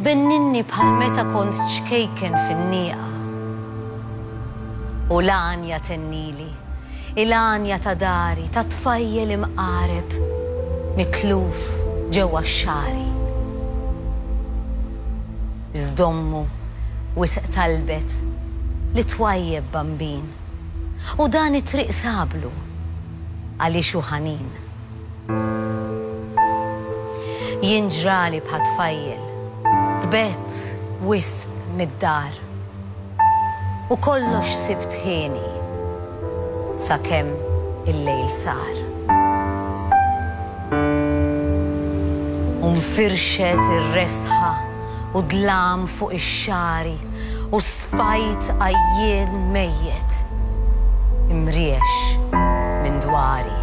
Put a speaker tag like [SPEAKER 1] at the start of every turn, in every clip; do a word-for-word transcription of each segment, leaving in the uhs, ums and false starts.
[SPEAKER 1] benninni bħal meta kont ċkejken fin-nieqa. U l-għanja tennili, il-għanja ta' dari, ta' tfajjel imqareb, mitluf ġewwa x-xari. Żdommu wisq talbet li twajjeb bambin, u dan it-triq sablu għaliex hu ħanin. Jien ġrali bħat tfajjel, tbett wisq mid-dar, u kollox sibt ħieni sakemm il-lejl sar. U mfirxet ir-resħa u dlam fuq ix-xari u sfajt għajjien mejjet imriex minn dwari.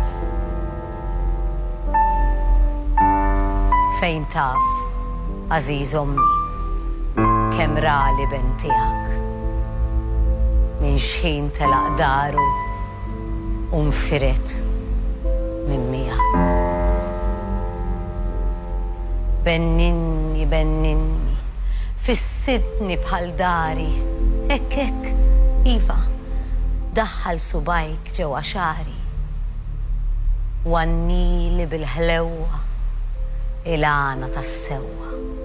[SPEAKER 1] Fejn taf, għażiż ommi, kemm rali ben tiegħek minn xħin telaq daru u mfiret minn miegħek. Benninni, benninni, fissidni bħal dari, hekk hekk, iva, daħħal subajk ġewwa xari. Wannili bil-ħlewwa il-għana tas-sewwa.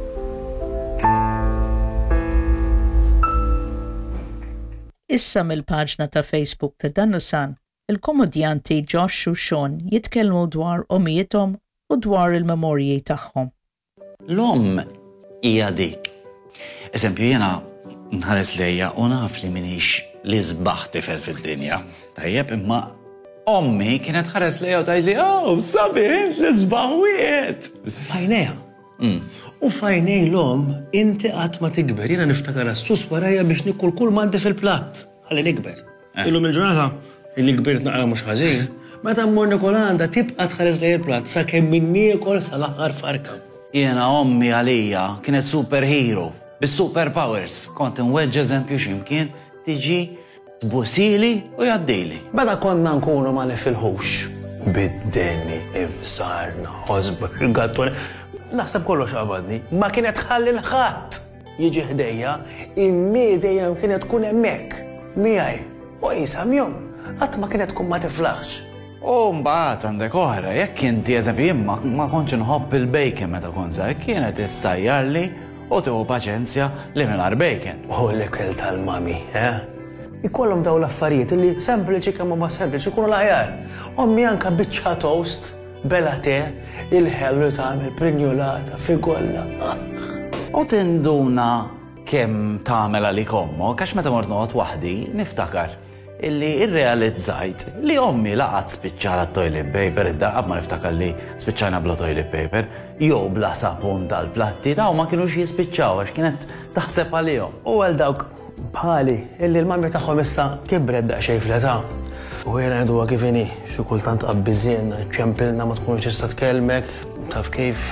[SPEAKER 2] Issa mill-paġna ta' Facebook ta' Danusan, il-komedjanti Josh u Sean jitkellmu dwar omijietom u dwar il-memorji tagħhom.
[SPEAKER 3] L-om hija dik. Eżempju, jena nħares lejja u naf li minix li sbaħ tifel fid-dinja. Tajjeb, imma ommi kienet ħares lejja u tajli, oh, sabint li sbaħ wiet.
[SPEAKER 4] Fajneja. U fajnej l-om, inti qatt ma tikber. Jena niftakar s-sus warajja biex nikul kull mandi fil-platt. Għalli nikber. Illum il-ġurnata, illi kbirt naqra mux ħażin, meta mmur Nikolanda tibqa' tħares lejja il-platt sakemm min niekol sal-aħħar farka.
[SPEAKER 3] Jena ommi għalija kienet superhero, bis-super powers. Kont nweġġ eżempju x'imkien tiġi tbusili u jaddili.
[SPEAKER 4] Bada konna nkunu mali fil-ħux. Bid-deni, imsarna, ħosba, il-gattoni. Naħseb kollox għabadni, ma kienet ħalli l-ħadd jiġi ħdejja, immi dejjem kienet tkun hemmhekk miegħi. U jisam jom, qatt ma kienet tkun ma tiflaħx.
[SPEAKER 3] U mbagħad għandek oħra, jekk inti eżempju jien ma kontx inħobb il-bacon meta kont żgħir, kienet issajjarli u tieħu paċenzja li mingħajr bacon.
[SPEAKER 4] U l-ikel tal-mami, eh? Ikollhom daw l-affarijiet li sempliċi kemm huma sempliċi jkunu l-aħjar. Ommi anke biċċa toast, bela te, il-ħellu tagħmel prinjolata figolla.
[SPEAKER 3] U tinduna kemm tagħmel għalik ommok, għax meta mort noqgħod waħdi niftakar illi irrealizzajt li ommi laqgħet spiċċala toilet paper, id-darqab ma niftakar li spiċċajna bla toilet paper, jew bla sapun tal-platti, daw ma kienux jispiċċaw għax kienet taħseb għalihom. U għal dawk bħali illi l-mammi tagħhom issa kibret daqsxejn fl-età. U jena għedu għakifini, xu kultant qabbizjenna, ċempilna ma tkunx tista' tkellmek, taf kif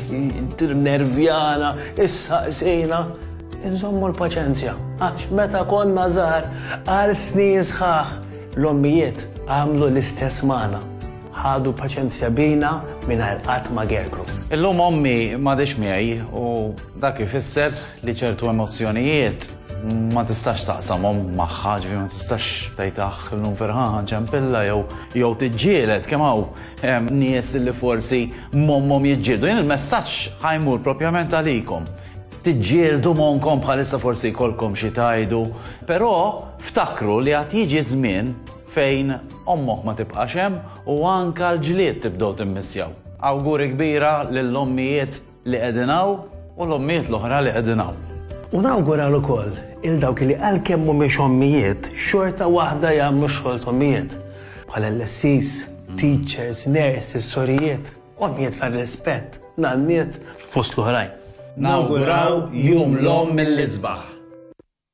[SPEAKER 3] nervjana, issa sejna. Inżommu l-paċenzja, għax meta konna żgħar għal snin sħaħ l-ommijiet għamlu l-istess magħna. Ħadu paċenzja bina mingħajr qatt ma gergru. Illum ommi m'għadix miegħi u dak ifisser li ċertu emozzjonijiet ma tistax taqsamhom magħha, ġifieri ma tistax tgħidha llum ferħan ċempilla jew jew tiġġieled kemm hawn nies li forsi mommhom jiġġieldu. Jien il-messaġġ ħajmur propjament għalikom. Tiġġieldu monkom bħalissa forsi jkollkom xi tgħidu, però ftakru li għad jiġi żmien fejn ommok ma tibqax hemm u anke l-ġlied tibdew timmissjaw. Awguri kbira lill-ommijiet li qegħdin hawn u l-ommijiet l-oħra li qegħdin hawn.
[SPEAKER 4] U nawgural ukoll il-dawk li għalkemm mhumiex ommijiet, xorta waħda jagħmlu xogħol ommijiet. Bħala l-assis, teachers, nurses, sorijiet, ommijiet tal-rispett, nanniet fost l-oħrajn.
[SPEAKER 3] Nawguraw jum l-om mill-isbaħ.